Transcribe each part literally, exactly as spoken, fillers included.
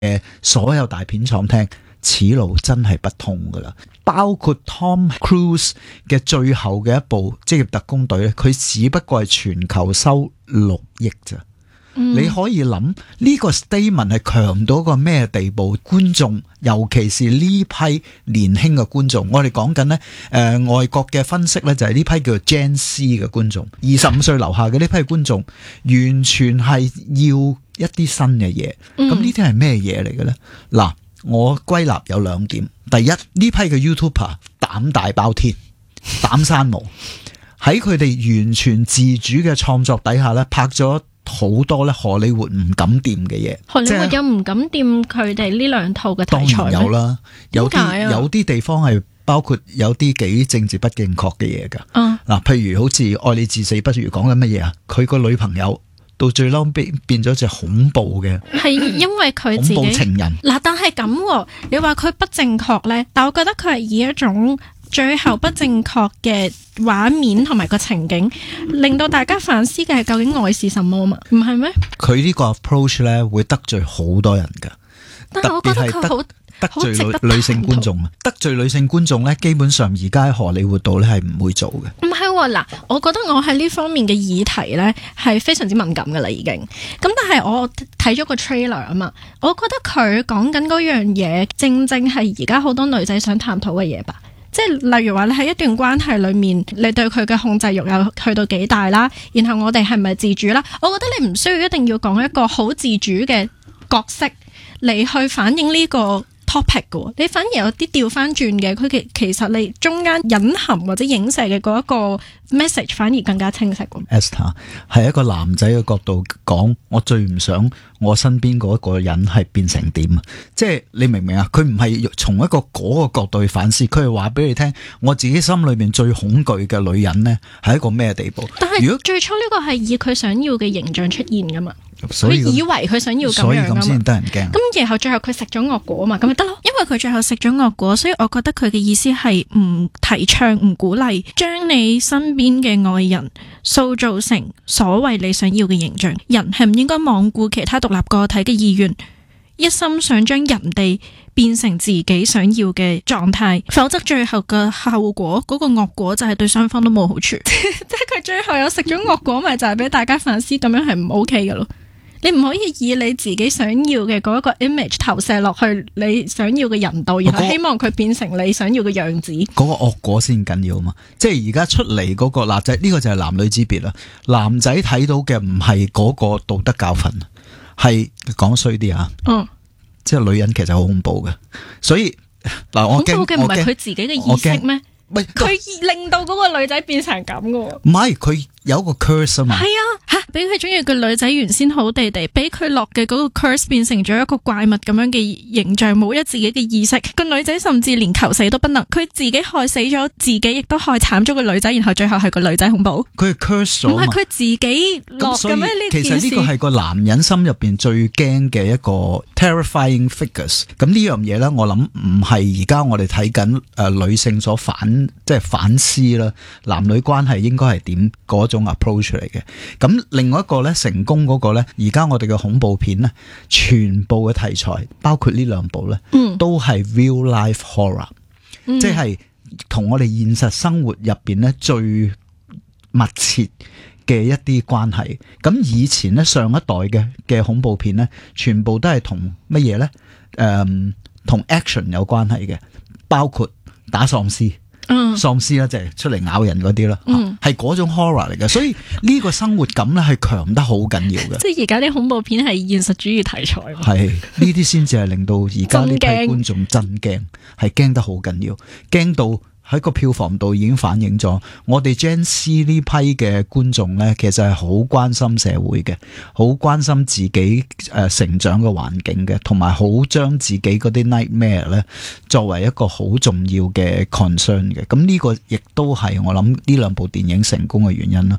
嘅所有大片廠聽，此路真係不通噶啦。包括 Tom Cruise 嘅最後嘅一部職業特工隊咧，佢只不過係全球收六億咋。嗯、你可以諗呢、呢個 statement 係強到一個咩地步？觀眾，尤其是呢批年輕嘅觀眾，我哋講緊呢誒外國嘅分析呢，就係呢批叫做 Gen C 嘅觀眾，二十五歲樓下嘅呢批觀眾，完全係要一啲新嘅嘢。咁呢啲係咩嘢嚟嘅呢？嗱，我歸納有兩點。第一，呢批嘅 YouTuber 膽大包天，膽生毛，喺佢哋完全自主嘅創作底下呢，拍咗好多咧荷里活唔敢掂嘅嘢。荷里活有唔敢掂佢哋呢兩套嘅題材？當然有啦，有啲有啲地方係包括有啲幾政治不正確嘅嘢噶。嗱、嗯，譬如好似愛你至死不如講緊乜嘢啊？佢個女朋友到最嬲變變咗隻恐怖嘅，係因為佢自己恐怖情人。嗱，但係咁，你話佢不正確咧，但我覺得佢係以一種最後不正確嘅畫面同埋個情景，令到大家反思嘅係究竟愛是什麼嘛？唔係咩？佢呢個 approach 咧會得罪好多人噶，但係我覺得佢好得罪女女性觀眾啊！得罪女性觀眾咧，基本上而家喺荷里活度咧係唔會做嘅。唔係嗱，我覺得我喺呢方面嘅議題咧係非常之敏感噶啦，已經。咁但係我睇咗個 trailer 啊嘛，我覺得佢講緊嗰樣嘢，正正係而家好多女仔想探討嘅嘢吧。即係例如話你喺一段關係裏面，你對佢嘅控制欲有去到幾大啦？然後我哋係咪自主啦？我覺得你唔需要一定要講一個好自主嘅角色嚟去反映呢個 topic 嘅，你反而有啲調翻轉嘅，佢其其實你中間隱含或者影射嘅嗰一個 message 反而更加清晰。Esther 係一個男仔嘅角度講，我最唔想我身邊嗰一個人係變成點啊！即係你明唔明啊？佢唔係從一個嗰個角度去反思，佢係話俾你聽，我自己心裏面最恐懼嘅女人呢係一個咩地步？但係如果最初呢個係以佢想要嘅形象出現噶嘛？佢以，以為佢想要咁樣噶嘛？先得人驚。咁然後最後佢食咗惡果啊嘛，咁咪得咯？因為佢最後食咗惡果，所以我覺得佢嘅意思係唔提倡、唔鼓勵將你身邊嘅愛人塑造成所謂你想要嘅形象。人係唔應該罔顧其他獨立個體嘅意願，一心想將人哋變成自己想要嘅狀態，否則最後嘅後果嗰、嗰個惡果就係對雙方都冇好處。即係佢最後有食咗惡果，咪就係俾大家反思，咁樣係唔 OK 嘅咯。你唔可以以你自己想要嘅嗰一個 image 投射落去你想要嘅人度，然後希望佢變成你想要嘅樣子。嗰、嗰個惡果先緊要嘛？即係而家出嚟嗰、嗰個嗱，就係呢個就係男女之別啦。男仔睇到嘅唔係嗰個道德教訓，係講衰啲啊。嗯，即係女人其實好恐怖嘅，所以嗱，我驚恐怖嘅唔係佢自己嘅意識咩？佢令到嗰個女仔變成咁嘅。唔係，佢有個 curse 啊嘛。係啊，吓俾佢中意嘅女仔原先好地地，俾佢落嘅嗰個 curse 變成咗一個怪物咁樣嘅形象，冇咗自己嘅意識。個女仔甚至連求死都不能，佢自己害死咗自己，亦都害慘咗個女仔，然後最後係個女仔恐怖。佢係 curse 咗，唔係佢自己落嘅咩？呢件事其實呢個係個男人心入邊最驚嘅一個 terrifying figures。咁呢樣嘢咧，我諗唔係而家我哋睇緊誒女性所反。即係反思啦，男女關係應該係點嗰種 approach 嚟嘅。咁另外一個咧，成功嗰個咧，而家我哋嘅恐怖片咧，全部嘅題材包括呢兩部咧，嗯、都係 real life horror，嗯、即係同我哋現實生活入邊咧最密切嘅一啲關係。咁以前咧，上一代嘅嘅恐怖片咧，全部都係同乜嘢咧？誒、嗯，同 action 有關係嘅，包括打喪屍。嗯，喪屍啦，即係出嚟咬人嗰啲啦，係嗰、嗯、種 horror 嚟嘅，所以呢個生活感咧係強得好緊要嘅。即係而家啲恐怖片係現實主義題材，係呢啲先至係令到而家呢批觀眾真驚，係驚得好緊要，驚到喺個票房度已經反映咗，我哋 Gen C 呢批嘅觀眾咧，其實係好關心社會嘅，好關心自己誒成長嘅環境嘅，同埋好將自己嗰啲 nightmare 咧作為一個好重要嘅 concern 嘅。咁呢個亦都係我諗呢兩部電影成功嘅原因啦。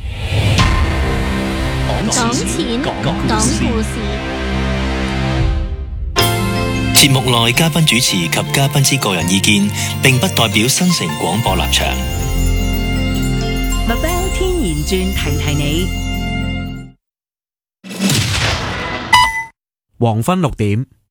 講錢，講故事。 節目內嘉賓主持及嘉賓之個人意見，並不代表新城廣播立場。 Mabel 天然轉提提你， 黃昏六點